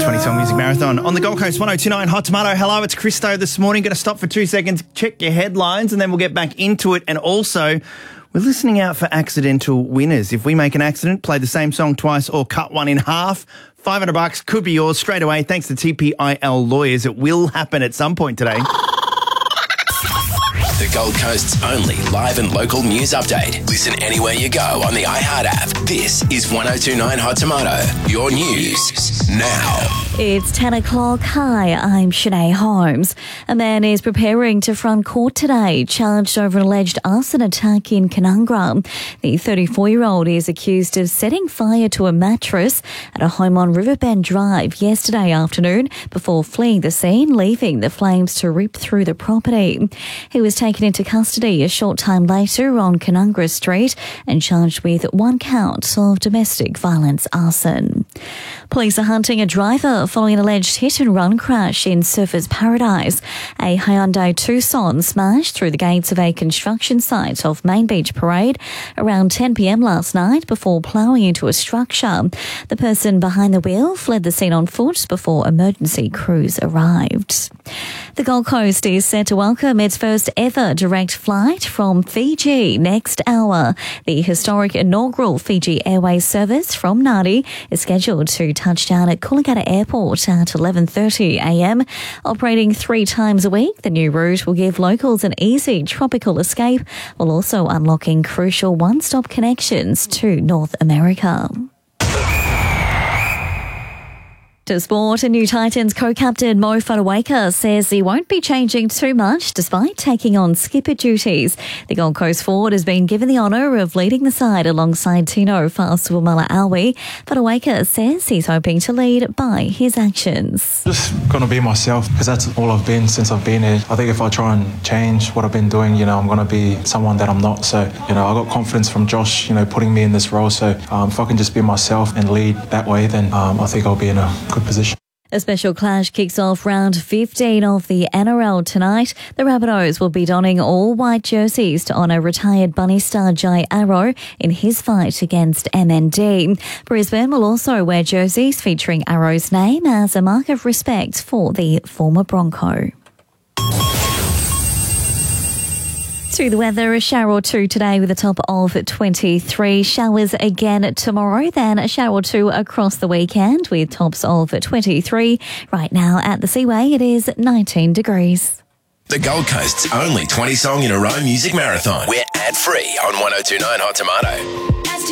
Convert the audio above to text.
20-song music marathon on the Gold Coast 102.9 Hot Tomato. Hello, it's Christo this morning. Going to stop for 2 seconds, check your headlines, and then we'll get back into it. And also, we're listening out for accidental winners. If we make an accident, play the same song twice or cut one in half, $500 could be yours straight away thanks to TPIL Lawyers. It will happen at some point today. The Gold Coast's only live and local news update. Listen anywhere you go on the iHeart app. This is 102.9 Hot Tomato. Your news now. It's 10 o'clock. Hi, I'm Shanae Holmes. A man is preparing to front court today, charged over an alleged arson attack in Canungra. The 34-year-old is accused of setting fire to a mattress at a home on Riverbend Drive yesterday afternoon before fleeing the scene, leaving the flames to rip through the property. He was taken into custody a short time later on Canungra Street and charged with 1 count of domestic violence arson. Police are hunting a driver following an alleged hit-and-run crash in Surfers Paradise. A Hyundai Tucson smashed through the gates of a construction site off Main Beach Parade around 10 p.m. last night before ploughing into a structure. The person behind the wheel fled the scene on foot before emergency crews arrived. The Gold Coast is set to welcome its first ever direct flight from Fiji next hour. The historic inaugural Fiji Airways service from Nadi is scheduled to touch down at Coolangatta Airport at 11:30 a.m. Operating 3 times a week, the new route will give locals an easy tropical escape while also unlocking crucial one-stop connections to North America. To sport, a new Titans co-captain Mo Fotuaika says he won't be changing too much despite taking on skipper duties. The Gold Coast forward has been given the honour of leading the side alongside Tino Fa'asuamaleaui. Fotuaika says he's hoping to lead by his actions. Just going to be myself because that's all I've been since I've been here. I think if I try and change what I've been doing, I'm going to be someone that I'm not. So, I got confidence from Josh, putting me in this role. So if I can just be myself and lead that way, then I think I'll be in a good position. A special clash kicks off round 15 of the NRL tonight. The Rabbitohs will be donning all white jerseys to honour retired Bunny star Jai Arrow in his fight against MND. Brisbane will also wear jerseys featuring Arrow's name as a mark of respect for the former Bronco. To the weather, a shower or two today with a top of 23. Showers again tomorrow, then a shower or two across the weekend with tops of 23. Right now at the Seaway, it is 19 degrees. The Gold Coast's only 20-song in a row music marathon. We're ad-free on 102.9 Hot Tomato.